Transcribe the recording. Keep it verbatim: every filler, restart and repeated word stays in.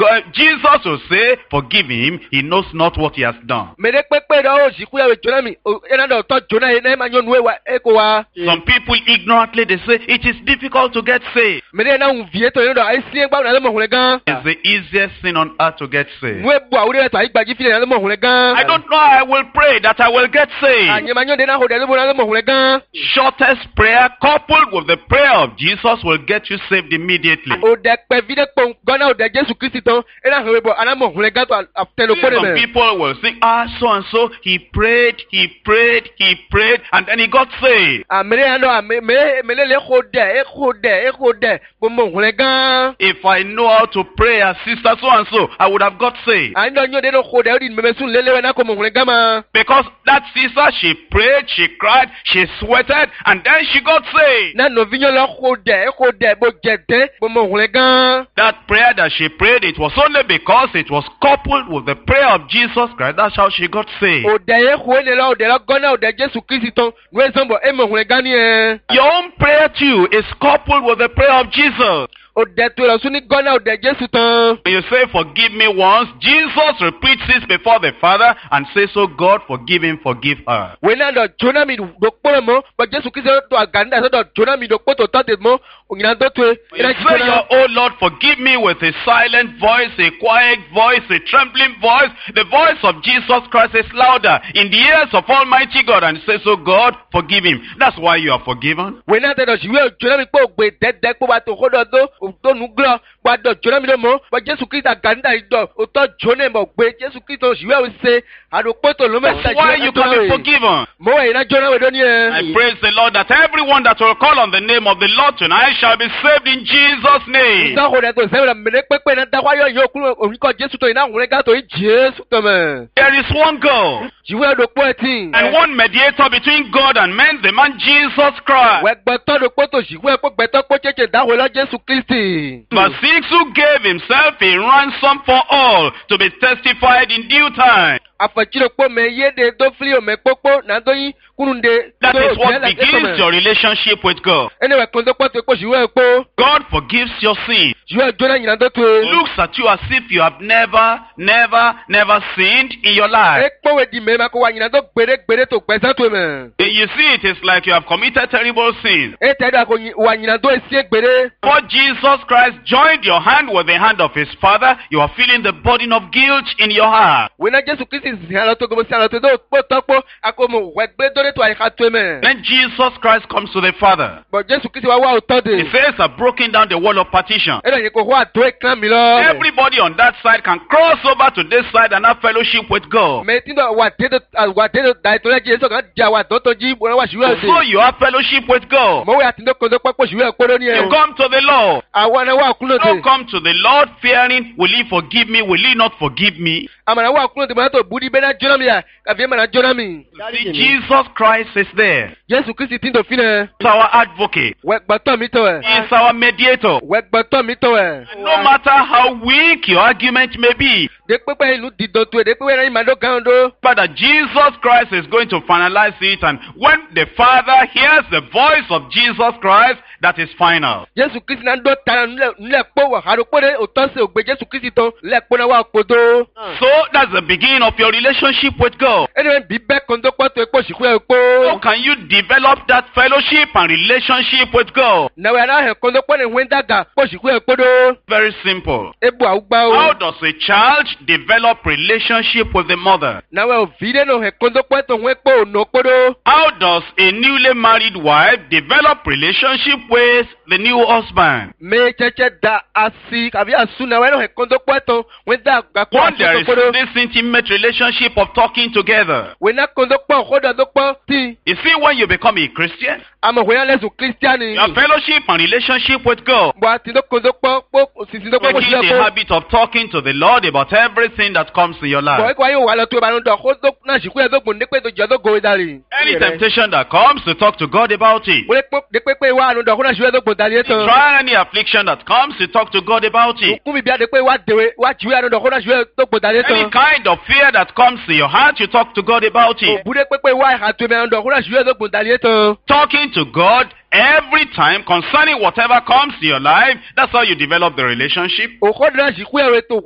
God, Jesus will say, forgive him, he knows not what he has done. Mede pepe do o jiku ya we jona mi. Ena do to jona e na ma nyonu we wa eko wa. Some people ignorantly they say it is difficult to get saved. Mede na unvie to do ai si egba na le mo hule gan. It's the easiest thing on earth to get saved. We bu awure to ai gbaji fi na le mo hule gan. I don't know how I will pray that I will get saved. Anye ma nyonde na ho de le mo na le mo hule gan. Shortest prayer coupled with the prayer of Jesus will get you saved immediately. O de pe vide pon gona o de Jesu Kristi ton e na ho bo ana mo hule gan to after Some people will think, ah, so and so, he prayed, he prayed, he prayed, and then he got saved. Amere no me me me le le ho de e ho de e ho de bo mo hule gan. If I know how to pray as sister so and so, I would have got saved. Ando nyonde no ho de o di me sun le le na ko mo hule gan ma. Because that sister, she prayed, she cried, she sweated, and then she got saved. Na no vinyo lo ho de e ho de bo jete bo mo hule gan. That prayer that she prayed, it was only because it was coupled with the prayer of Jesus Christ. That's how she got saved. O de e ho le lo de lo gona o de Jesu Kristi ton we zambo e mo hule gan ni e. Your own prayer too is coupled with the prayer of Jesus. O de to lo suni gona o de Jesu ton. When you say, forgive me once, Jesus repeats this before the Father and says, oh God, forgive him, forgive her. We na do jona mi do po mo but Jesu Kristi to aganda so do jona mi do po to tate mo o nyina do to e. When you say, your, oh Lord, forgive me with a silent voice, a quiet voice, a trembling voice, the voice of Jesus Christ is louder in the ears of Almighty God and says, oh God, forgive him. That's why you are forgiven. We na te do jiwe o jona mi po gbe dede po ba to ho do do to nu glo ba do jona mi do mo but Jesu Kristi aganda do o to jona mo gbe Jesu Kristi o jiwe o se ado po to lo meta That's why you can be forgiven. Mo e na jona we do ni e. I praise the Lord that everyone that will call on the name of the Lord tonight shall be saved in Jesus' name. Sa ho de to se me le pepe na da wa yo yo ku o ni ko Jesu to ina hule ga to Jesu to me. There is one God Jiwe do po etin. and one mediator between God and men, the man Jesus Christ. We gbe to do po to jiwe po gbe to po cheche da ho lo Jesu Kristi. Verse six, who gave himself a ransom for all to be testified in due time. Afachiro po me yede do fli o me popo na do yin kurunde. That is what begins your relationship with God. Anyway, kon do po to po jiwe po. God forgives your sin. Jiwe jona nyina do to. Looks at you as if you have never, never, never sinned in your life. E po we di me ma ko wa nyina do gbere gbere to gbe san to me. You see, it is like you have committed terrible sins. E te da ko wa nyina do esi gbere. For Jesus Christ joined your hand with the hand of his Father, you are feeling the burden of guilt in your heart. We na Jesu Kristi si ala to go si ala to do po to po akomo we gbe do to ai ka to me. Then Jesus Christ comes to the Father. But Jesu Kristi wa wa o to de. He says, I've broken down the wall of partition. E do ye ko wa do e kan mi lo. Everybody on that side can cross over to this side and have fellowship with God. Me tin do wa te do wa te do dai to le Jesu kan ja wa do to ji bo wa jiwe So you have fellowship with God. Mo we atindo ko do po jiwe ko do ni e. You come to the Lord. Awa na wa kulo Don't de. come to the Lord fearing, will he forgive me, will he not forgive me? Amana wa kulo de ma to budi be na jona mi ya. Ka bi ma na jona mi. See, Jesus Christ is there. Jesu Kristi tin do fine. He's our advocate. We gba to mi to e. He's our mediator. We gba to mi to e. No matter how weak your argument may be, De pepe ilu di do to e. De pepe na ma do kan do. but that Jesus Christ is going to finalize it, and when the Father hears the voice of Jesus Christ, that is final. Jesu Kristi na do ta nle nle po wa ha do po de o to se o gbe Jesu Kristi ton le po na wa po do. So that's the beginning of your relationship with God. Ene bi be kon do po to e po siku e po. How can you develop that fellowship and relationship with God? Na we na he kon do po ne wenda ga po siku e po do. Very simple. Ebu augba How o. does a child develop relationship with the mother? Na we o vide no he kon do po to we po no po do. How does a newly married wife develop relationship with the new husband? Me cheche da asi kabi asu na we no he kon do po to we da ga ko When there to is po do. this intimate relationship of talking together. We na kon do po ko do do po ti. You see, when you become a Christian, Ama we na lesu Christiani. your fellowship and relationship with God Bo ati do kon do po po sisi do po po making siku e the po. habit of talking to the Lord about everything that comes in your Bo life. e ko ayo wa lo to ba no do ko do na siku e do gbon de pe to je do go dari. Any temptation that comes, to talk to God about it. We po de pe pe wa no do ko na siku e do gbon dari to. Try any affliction that comes, to talk to God about it. Kumi bia de pe wa dewe wa jiwe no do ko na siku e do gbon dari to. Any kind of fear that comes to your heart, you talk to God about it. Bu de pe pe wa ha to me no do ko na siku e do gbon dari to. Talking to God every time concerning whatever comes to your life, that's how you develop the relationship. O ko na siku e to